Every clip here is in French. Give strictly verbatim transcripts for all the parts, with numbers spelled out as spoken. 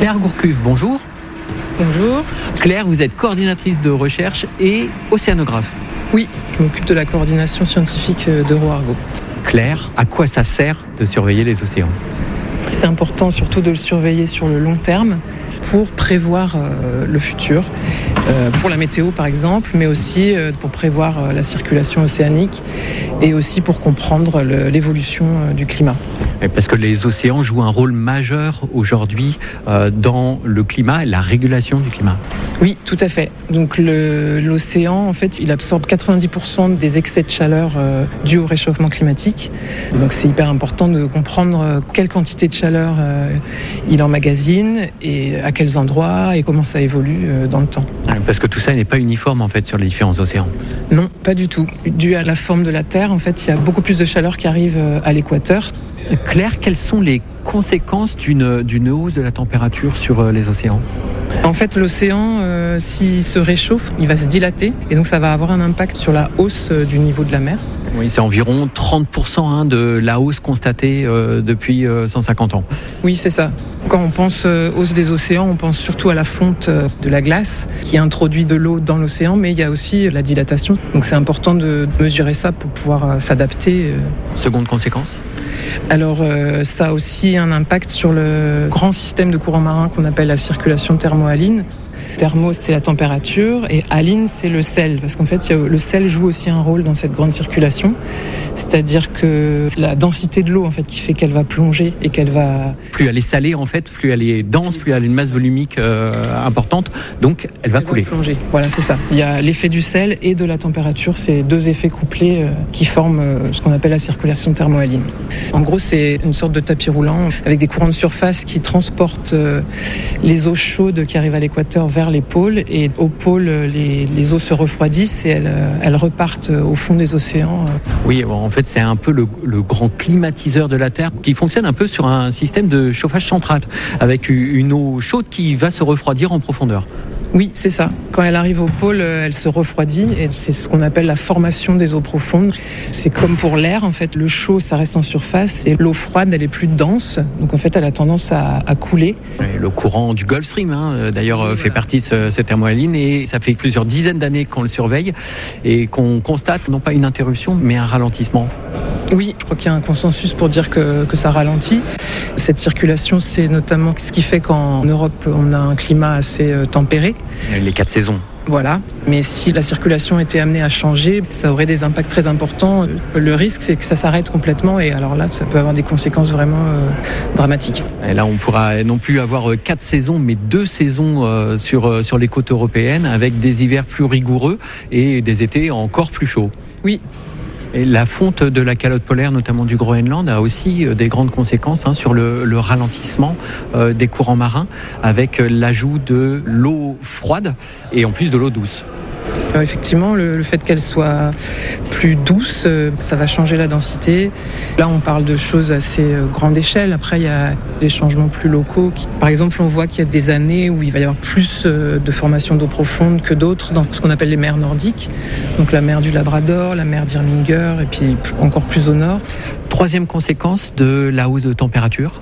Claire Gourcuff, bonjour. Bonjour. Claire, vous êtes coordinatrice de recherche et océanographe. Oui, je m'occupe de la coordination scientifique d'EuroArgo. Claire, à quoi ça sert de surveiller les océans ? C'est important surtout de le surveiller sur le long terme pour prévoir euh, le futur, euh, pour la météo par exemple, mais aussi euh, pour prévoir euh, la circulation océanique et aussi pour comprendre le, l'évolution euh, du climat. Parce que les océans jouent un rôle majeur aujourd'hui euh, dans le climat et la régulation du climat. Oui, tout à fait. Donc le, l'océan, en fait, il absorbe quatre-vingt-dix pour cent des excès de chaleur euh, dus au réchauffement climatique. Donc c'est hyper important de comprendre euh, quelle quantité de chaleur euh, il emmagasine et à quels endroits et comment ça évolue euh, dans le temps. Parce que tout ça n'est pas uniforme en fait sur les différents océans. Non, pas du tout. Dû à la forme de la Terre, en fait, il y a beaucoup plus de chaleur qui arrive euh, à l'équateur. Claire, quelles sont les conséquences d'une, d'une hausse de la température sur euh, les océans ? En fait, l'océan, euh, s'il se réchauffe, il va se dilater et donc ça va avoir un impact sur la hausse euh, du niveau de la mer. Oui, c'est environ trente pour cent hein, de la hausse constatée euh, depuis euh, cent cinquante ans. Oui, c'est ça. Quand on pense euh, hausse des océans, on pense surtout à la fonte euh, de la glace qui introduit de l'eau dans l'océan, mais il y a aussi la dilatation. Donc c'est important de mesurer ça pour pouvoir euh, s'adapter. Euh. Seconde conséquence ? Alors euh, ça a aussi un impact sur le grand système de courants marins qu'on appelle la circulation thermohaline. Thermo, c'est la température et haline, c'est le sel. Parce qu'en fait, le sel joue aussi un rôle dans cette grande circulation. C'est-à-dire que c'est la densité de l'eau en fait, qui fait qu'elle va plonger et qu'elle va... Plus elle est salée, en fait, plus elle est dense, plus elle a une masse volumique euh, importante. Donc, elle va elle couler. Va plonger. Voilà, c'est ça. Il y a l'effet du sel et de la température. C'est deux effets couplés euh, qui forment euh, ce qu'on appelle la circulation thermohaline. En gros, c'est une sorte de tapis roulant avec des courants de surface qui transportent euh, les eaux chaudes qui arrivent à l'équateur vers les pôles, et au pôle les, les eaux se refroidissent et elles, elles repartent au fond des océans. Oui, bon, en fait c'est un peu le, le grand climatiseur de la Terre qui fonctionne un peu sur un système de chauffage central avec une eau chaude qui va se refroidir en profondeur. Oui, c'est ça. Quand elle arrive au pôle, elle se refroidit et c'est ce qu'on appelle la formation des eaux profondes. C'est comme pour l'air, en fait, le chaud, ça reste en surface et l'eau froide, elle est plus dense. Donc en fait, elle a tendance à, à couler. Et le courant du Gulf Stream, hein, d'ailleurs, voilà. fait partie de ce, cette thermohaline et ça fait plusieurs dizaines d'années qu'on le surveille et qu'on constate non pas une interruption, mais un ralentissement. Oui, je crois qu'il y a un consensus pour dire que, que ça ralentit. Cette circulation, c'est notamment ce qui fait qu'en Europe, on a un climat assez euh, tempéré. Les quatre saisons. Voilà, mais si la circulation était amenée à changer, ça aurait des impacts très importants. Le risque, c'est que ça s'arrête complètement et alors là, ça peut avoir des conséquences vraiment euh, dramatiques. Et là, on pourra non plus avoir quatre saisons, mais deux saisons euh, sur, euh, sur les côtes européennes avec des hivers plus rigoureux et des étés encore plus chauds. Oui. Et la fonte de la calotte polaire, notamment du Groenland, a aussi des grandes conséquences hein, sur le, le ralentissement euh, des courants marins, avec l'ajout de l'eau froide et en plus de l'eau douce. Alors effectivement, le, le fait qu'elle soit plus douce, euh, ça va changer la densité. Là, on parle de choses assez euh, grande échelle. Après, il y a des changements plus locaux. Qui, par exemple, on voit qu'il y a des années où il va y avoir plus euh, de formation d'eau profonde que d'autres dans ce qu'on appelle les mers nordiques. Donc la mer du Labrador, la mer d'Irminger et puis encore plus au nord. Troisième conséquence de la hausse de température.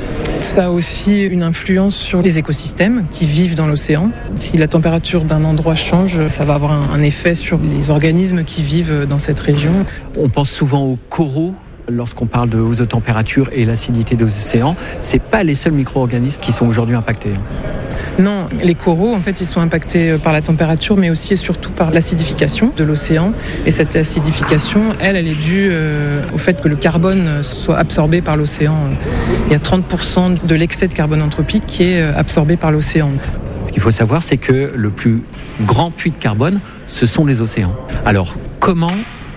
Ça a aussi une influence sur les écosystèmes qui vivent dans l'océan. Si la température d'un endroit change, ça va avoir un, un effet sur les organismes qui vivent dans cette région. On pense souvent aux coraux lorsqu'on parle de hausse de température et l'acidité des océans. C'est pas les seuls micro-organismes qui sont aujourd'hui impactés. Non, les coraux, en fait, ils sont impactés par la température, mais aussi et surtout par l'acidification de l'océan. Et cette acidification, elle, elle est due euh, au fait que le carbone soit absorbé par l'océan. Il y a trente pour cent de l'excès de carbone anthropique qui est absorbé par l'océan. Ce qu'il faut savoir, c'est que le plus grand puits de carbone, ce sont les océans. Alors, comment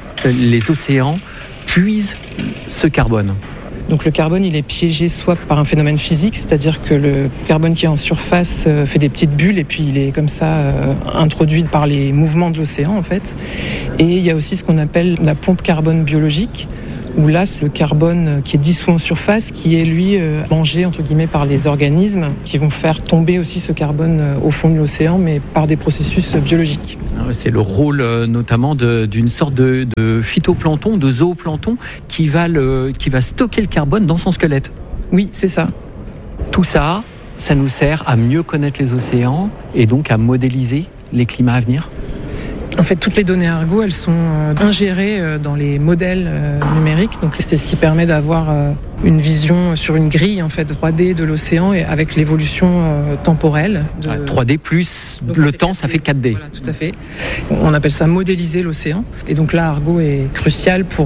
les océans puisent ce carbone ? Donc le carbone, il est piégé soit par un phénomène physique, c'est-à-dire que le carbone qui est en surface fait des petites bulles et puis il est comme ça euh, introduit par les mouvements de l'océan en fait. Et il y a aussi ce qu'on appelle la pompe carbone biologique, où là c'est le carbone qui est dissous en surface, qui est lui euh, mangé entre guillemets par les organismes, qui vont faire tomber aussi ce carbone euh, au fond de l'océan, mais par des processus biologiques. C'est le rôle euh, notamment de, d'une sorte de, de phytoplancton, de zooplancton, qui va, le, qui va stocker le carbone dans son squelette. Oui, c'est ça. Tout ça, ça nous sert à mieux connaître les océans et donc à modéliser les climats à venir ? En fait, toutes les données Argo, elles sont ingérées dans les modèles numériques. Donc, c'est ce qui permet d'avoir une vision sur une grille en fait trois D de l'océan et avec l'évolution temporelle. De... Ouais, trois D plus donc, le ça temps, ça fait quatre D. Voilà, tout à fait. On appelle ça modéliser l'océan. Et donc là, Argo est crucial pour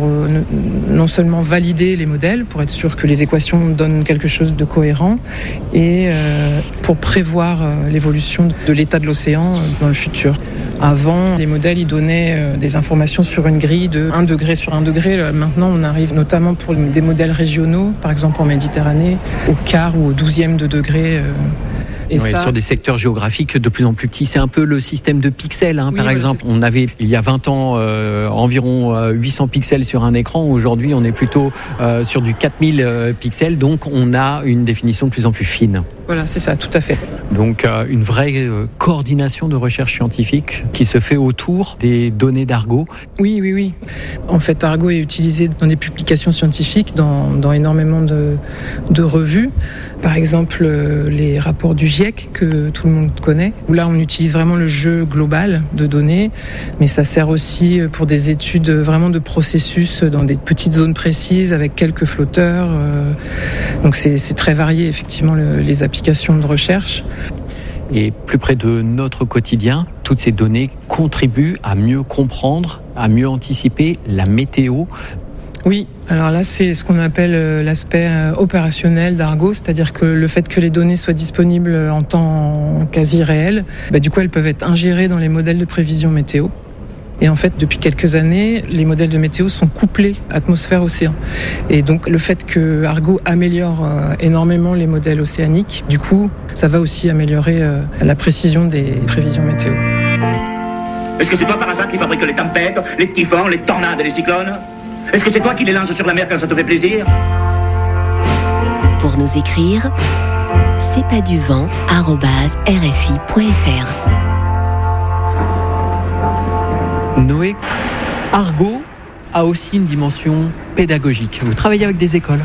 non seulement valider les modèles, pour être sûr que les équations donnent quelque chose de cohérent, et pour prévoir l'évolution de l'état de l'océan dans le futur. Avant, les modèles, ils donnaient des informations sur une grille de un degré sur un degré. Maintenant, on arrive notamment pour des modèles régionaux, par exemple en Méditerranée, au quart ou au douzième de degré. Et oui, ça... sur des secteurs géographiques de plus en plus petits. C'est un peu le système de pixels, hein, oui, par voilà, exemple. On avait, il y a vingt ans, euh, environ euh, huit cents pixels sur un écran. Aujourd'hui, on est plutôt euh, sur du quatre mille euh, pixels. Donc, on a une définition de plus en plus fine. Voilà, c'est ça, tout à fait. Donc, euh, une vraie euh, coordination de recherche scientifique qui se fait autour des données d'Argo. Oui, oui, oui. En fait, Argo est utilisé dans des publications scientifiques, dans, dans énormément de, de revues. Par exemple, euh, les rapports du GIEC, que tout le monde connaît, où là, on utilise vraiment le jeu global de données, mais ça sert aussi pour des études vraiment de processus dans des petites zones précises, avec quelques flotteurs. Euh, donc, c'est, c'est très varié, effectivement, le, les applications de recherche. Et plus près de notre quotidien, toutes ces données contribuent à mieux comprendre, à mieux anticiper la météo. Oui, alors là, c'est ce qu'on appelle l'aspect opérationnel d'Argo, c'est-à-dire que le fait que les données soient disponibles en temps quasi réel, bah, du coup, elles peuvent être ingérées dans les modèles de prévision météo. Et en fait, depuis quelques années, les modèles de météo sont couplés atmosphère-océan. Et donc, le fait que Argo améliore énormément les modèles océaniques, du coup, ça va aussi améliorer la précision des prévisions météo. Est-ce que c'est toi par hasard qui fabrique les tempêtes, les typhons, les tornades et les cyclones ? Est-ce que c'est toi qui les lances sur la mer quand ça te fait plaisir ? Pour nous écrire, c'est pas du vent arobase r f i point f r. Noé, Argo a aussi une dimension pédagogique. Vous travaillez avec des écoles ?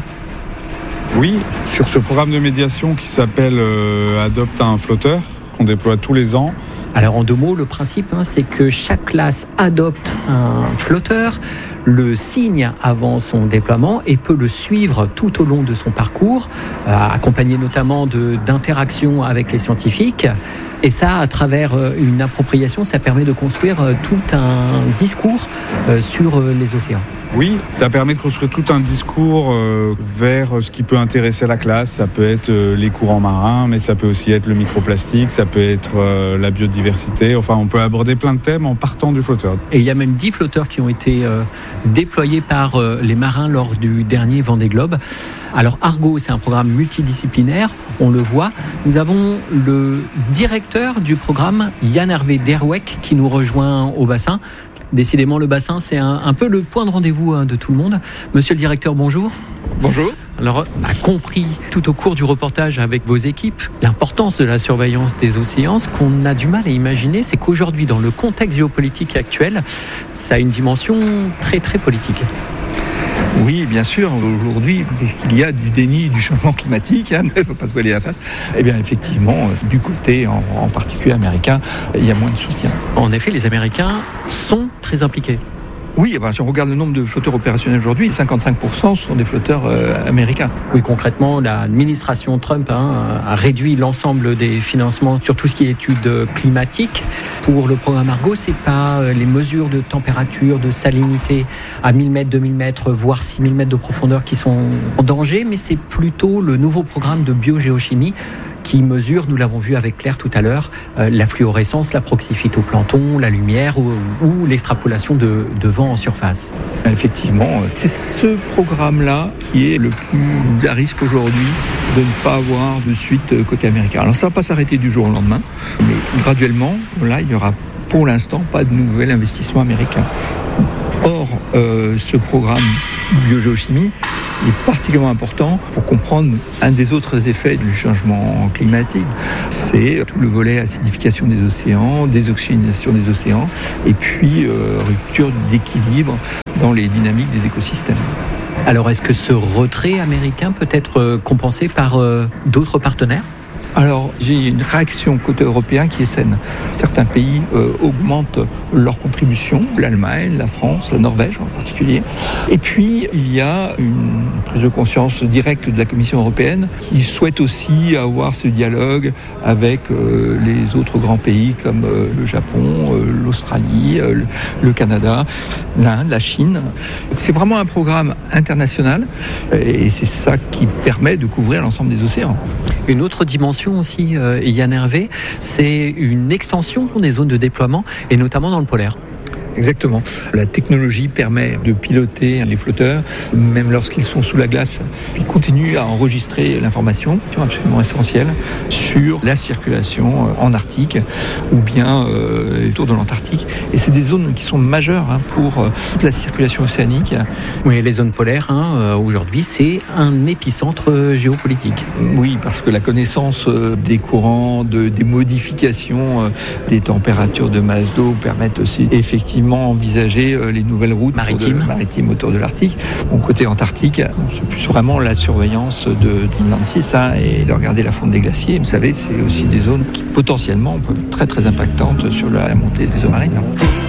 Oui, sur ce programme de médiation qui s'appelle euh, Adopte un flotteur, qu'on déploie tous les ans. Alors en deux mots, le principe, hein, c'est que chaque classe adopte un flotteur, le signe avant son déploiement et peut le suivre tout au long de son parcours, euh, accompagné notamment de, d'interactions avec les scientifiques. Et ça, à travers une appropriation, ça permet de construire tout un discours euh, sur les océans. Oui, ça permet de construire tout un discours euh, vers ce qui peut intéresser la classe. Ça peut être euh, les courants marins, mais ça peut aussi être le microplastique, ça peut être euh, la biodiversité. Enfin, on peut aborder plein de thèmes en partant du flotteur. Et il y a même dix flotteurs qui ont été euh, déployés par euh, les marins lors du dernier Vendée Globe. Alors Argo, c'est un programme multidisciplinaire, on le voit. Nous avons le directeur du programme, Yann-Hervé Derweck, qui nous rejoint au bassin. Décidément, le bassin, c'est un, un peu le point de rendez-vous hein, de tout le monde. Monsieur le directeur, bonjour. Bonjour. Alors, on a compris tout au cours du reportage avec vos équipes l'importance de la surveillance des océans. Ce qu'on a du mal à imaginer, c'est qu'aujourd'hui, dans le contexte géopolitique actuel, ça a une dimension très, très politique. Oui, bien sûr. Aujourd'hui, puisqu'il y a du déni du changement climatique, hein, il ne faut pas se voiler la face, eh bien, effectivement, du côté, en, en particulier américain, il y a moins de soutien. En effet, les Américains sont très impliqués. Oui, ben, si on regarde le nombre de flotteurs opérationnels aujourd'hui, cinquante-cinq pour cent sont des flotteurs euh, américains. Oui, concrètement, l'administration Trump hein, a réduit l'ensemble des financements sur tout ce qui est études climatiques. Pour le programme Argo, c'est pas les mesures de température, de salinité à mille mètres, deux mille mètres, voire six mille mètres de profondeur qui sont en danger, mais c'est plutôt le nouveau programme de biogéochimie qui mesure, nous l'avons vu avec Claire tout à l'heure, euh, la fluorescence, la proxy-phytoplancton, la lumière ou, ou l'extrapolation de, de vent en surface. Effectivement, c'est ce programme-là qui est le plus à risque aujourd'hui de ne pas avoir de suite côté américain. Alors ça ne va pas s'arrêter du jour au lendemain, mais graduellement, là, il n'y aura pour l'instant pas de nouvel investissement américain. Or, euh, ce programme biogéochimie est particulièrement important pour comprendre un des autres effets du changement climatique. C'est tout le volet acidification des océans, désoxygénation des océans, et puis euh, rupture d'équilibre dans les dynamiques des écosystèmes. Alors, est-ce que ce retrait américain peut être compensé par euh, d'autres partenaires ? Alors, j'ai une réaction côté européen qui est saine. Certains pays euh, augmentent leur contribution, l'Allemagne, la France, la Norvège en particulier. Et puis, il y a une prise de conscience directe de la Commission européenne qui souhaite aussi avoir ce dialogue avec euh, les autres grands pays comme euh, le Japon, euh, l'Australie, euh, le, le Canada, l'Inde, la Chine. C'est vraiment un programme international et c'est ça qui permet de couvrir l'ensemble des océans. Une autre dimension aussi, euh, Yann Hervé, c'est une extension des zones de déploiement et notamment dans le polaire. Exactement. La technologie permet de piloter les flotteurs, même lorsqu'ils sont sous la glace, puis continue à enregistrer l'information absolument essentielle sur la circulation en Arctique ou bien euh, autour de l'Antarctique. Et c'est des zones qui sont majeures hein, pour euh, toute la circulation océanique. Oui, les zones polaires, hein, aujourd'hui, c'est un épicentre géopolitique. Oui, parce que la connaissance euh, des courants, de, des modifications euh, des températures de masse d'eau permettent aussi effectivement envisager les nouvelles routes maritimes, de, maritimes autour de l'Arctique. Bon, côté Antarctique, c'est plus vraiment la surveillance de l'Inland six hein, et de regarder la fonte des glaciers. Vous savez, c'est aussi des zones qui potentiellement peuvent être très très impactantes sur la montée des eaux marines.